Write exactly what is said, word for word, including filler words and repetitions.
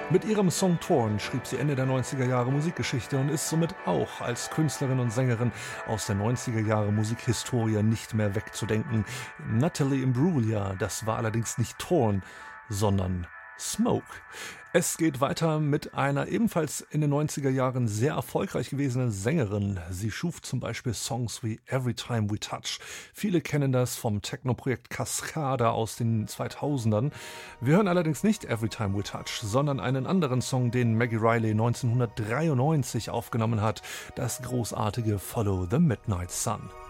Mit ihrem Song Torn schrieb sie Ende der neunziger Jahre Musikgeschichte und ist somit auch als Künstlerin und Sängerin aus der neunziger Jahre Musikhistorie nicht mehr wegzudenken. Natalie Imbruglia, das war allerdings nicht Torn, sondern Smoke. Es geht weiter mit einer ebenfalls in den neunziger Jahren sehr erfolgreich gewesenen Sängerin. Sie schuf zum Beispiel Songs wie Every Time We Touch. Viele kennen das vom Techno-Projekt Cascada aus den zweitausendern. Wir hören allerdings nicht Every Time We Touch, sondern einen anderen Song, den Maggie Reilly neunzehnhundertdreiundneunzig aufgenommen hat. Das großartige Follow the Midnight Sun.